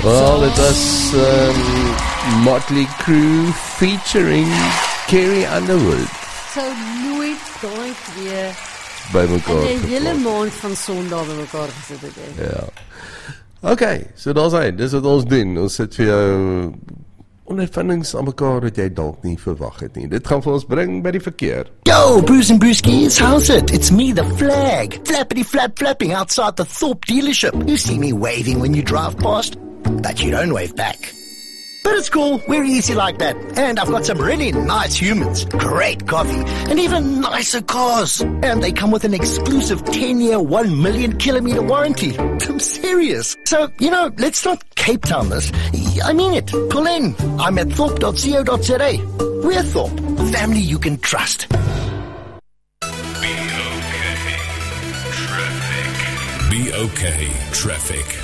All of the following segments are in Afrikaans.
Well, it was Motley Crue featuring Carrie Underwood. So nooit daai twee By mekaar in 'n hele geplaas. maand van Sondag by mekaar gesit het. Ja. Okay, so daar's hy. Dis wat ons doen. Ons sit vir jou ondervindings aan mekaar wat jy dalk nie verwag het nie. Dit gaan vir ons bring by die verkeer. Yo, Bruce and Brewskis, how's it? It's me, the flag. Flappity flap flapping outside the Thorpe dealership. You see me waving when you drive past, but you don't wave back. But it's cool, we're easy like that. And I've got some really nice humans, great coffee, and even nicer cars. And they come with an exclusive 10-year, 1 million kilometer warranty. I'm serious. So, let's not Cape Town this. I mean it. Pull in. I'm at thorpe.co.za. We're Thorpe, family you can trust. Be okay, traffic.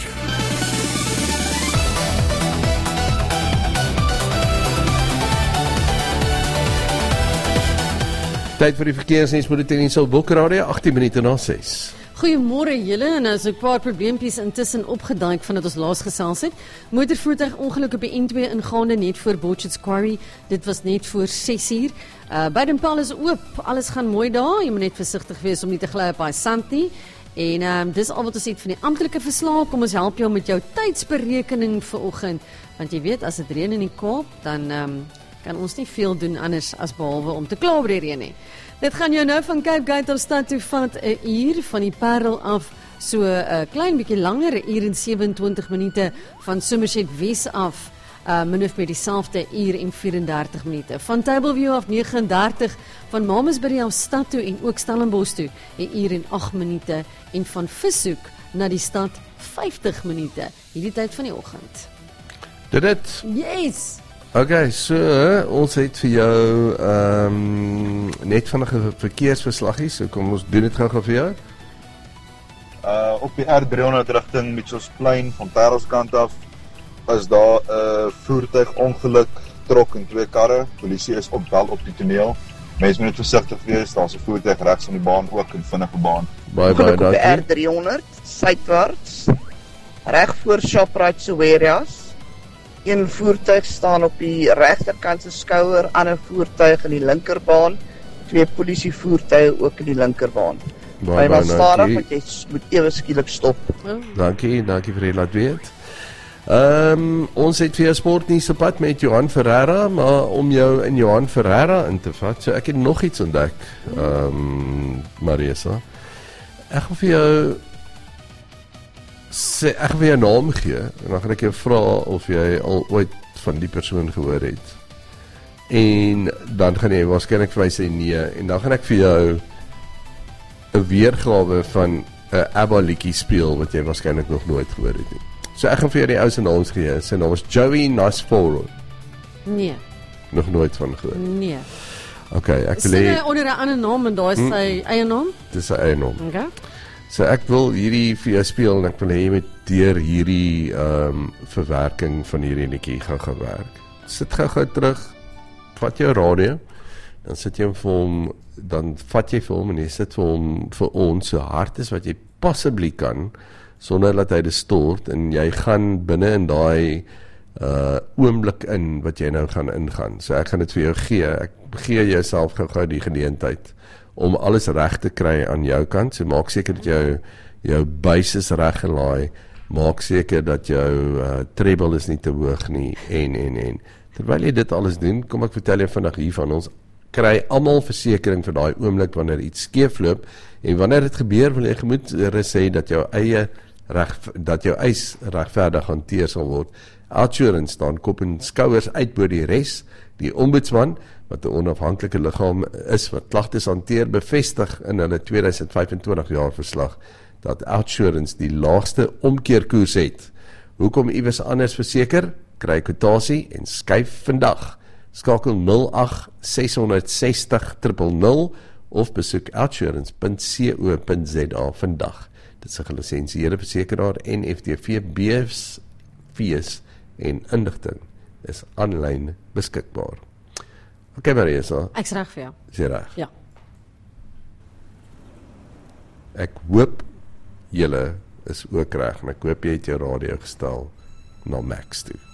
Tyd vir die verkeersnuusbulletin in Sulbok Radio, 18 minute na 6. Goeiemôre julle, en as 'n paar probleempies intussen opgeduik vandat ons laas gesels het. Motorvoertuig ongeluk op die N2 ingaande net voor Botchet's Quarry. Dit was net voor 6uur. Beidempel is oop. Alles gaan mooi daar. Jy moet net versigtig wees om nie te gly op daai sand nie. En dis al wat ons het van die amptelike verslag. Kom ons help jou met jou tydsberekening vir oggend. Want jy weet, as dit reën in die Kaap, dan kan ons nie veel doen anders as behalwe om te kla oor die reën nie. Dit gaan jou nou van Cape Gate stad toe vat 'n uur, van die Parel af so 'n klein bietjie langer, 'n uur en 27 minute, van Somerset Wes af min of meer dieselfde uur en 34 minute. Van Tableview af 39, van Mamasbury af stad toe en ook Stellenbosch toe 'n uur en 8 minute, en van Vishoek na die stad 50 minute hierdie tyd van die oggend. Dit. Yes. Okay, so ons het vir jou net vinnige verkeersverslaggie, so kom ons doen dit gou vir jou. Op die R300 rigting Mitchellsplein van Parelskant af is daar 'n voertuigongeluk, trok en 2 karre. Polisie is wel op die toneel. Mense moet net versigtig wees, daar's 'n voertuig regs aan die baan ook in vinnige baan. Baie Op die dankie. R300 suidwaarts reg voor Shoprite se warehouse. Een voertuig staan op die regterkant se skouer, ander voertuig in die linkerbaan, 2 polisievoertuie ook in die linkerbaan. Baie stadig dankie. want jy moet ewe skielik stop. Dankie vir die laat weet. Ons het vir jou sportnuus op pad met Johan Ferreira, maar om jou in Johan Ferreira in te vat, so ek het nog iets ontdek, Marisa. Ek gaan vir jou naam gee, en dan gaan ek jou vra of jy al ooit van die persoon gehoor het. En dan gaan jy waarskynlik vir my sê nee, en dan gaan ek vir jou 'n weergawe van 'n ABBA liedjie speel wat jy waarskynlik nog nooit gehoor het nie. So ek gaan vir jou die ou se naam gee. Sy naam is Joey Nasforo. Nee. Nog nooit van gehoor. Nee. Okay, ek wil Sing hy onder 'n ander naam en daar is sy eie naam? dis sy eie naam. Okay. So ek wil hierdie vir jou speel en ek wil hê jy moet deur hierdie verwerking van hierdie liedjie gaan werk. Sit gou terug, vat jou radio, dan sit jy hom vir hom, dan vat jy vir hom en jy sit vir hom vir ons so hard as wat jy possibly kan, sonder dat hy distort, en jy gaan binne in daai oomblik in wat jy nou gaan ingaan. So ek gaan dit vir jou gee. Ek gee jouself gou die geleentheid om alles reg te kry aan jou kant. So maak seker dat jou buis is reg gelaai. Maak seker dat jou treble is nie te hoog nie en. Terwyl jy dit alles doen, kom ek vertel jou vandag hiervan. Ons kry almal versekering vir daai oomblik wanneer iets skeefloop, en wanneer dit gebeur, wil jy moet sê dat jou eis regverdig hanteer sal word. Outsurance staan kop en skouers uit bo die res. Die ombudsman, wat 'n onafhanklike liggaam is wat klagtes hanteer, bevestig in hulle 2025 jaar verslag dat Outsurance die laagste omkeerkoers het. Hoekom iewers anders verseker? Kry kwotasie en skuif vandag. Skakel 08 660 000 of besoek outsurance.co.za vandag. Dit is 'n gelisensieerde versekeraar en FTV fees en inligting is aanlyn beskikbaar. Okay, Marisa. Ek's reg vir jou. Is jy reg? Ja. Ek hoop julle is ook reg en ek hoop jy het jou radio gestel na Max toe.